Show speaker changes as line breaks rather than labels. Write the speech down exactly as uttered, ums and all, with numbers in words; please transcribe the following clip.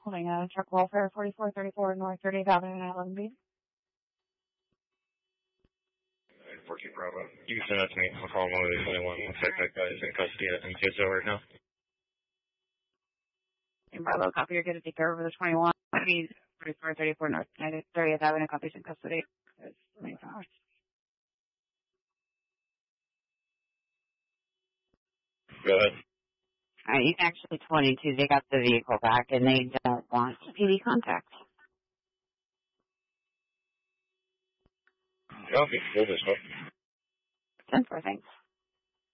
Holding a truck welfare, forty-four thirty-four North thirtieth Avenue in Island Beach.
fourteen Bravo. You can send that to me. I'll call one of these twenty-one. Looks like that guy's in custody at M K S O right now.
In Bravo, copy. You're good to take care of the twenty-one. He's forty-four thirty-four North thirtieth Avenue, copies in custody. It's twenty-four hours.
Go ahead.
Uh, he's actually twenty-two. They got the vehicle back, and they don't want P D contact.
Copy. We'll just hope.
ten four, thanks.